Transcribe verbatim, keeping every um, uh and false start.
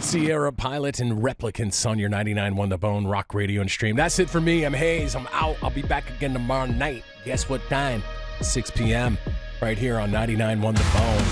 Sierra Pilot and Replicants on your ninety-nine point one The Bone Rock Radio and Stream. That's it for me. I'm Hayes. I'm out. I'll be back again tomorrow night. Guess what time? six p.m. right here on ninety-nine point one The Bone.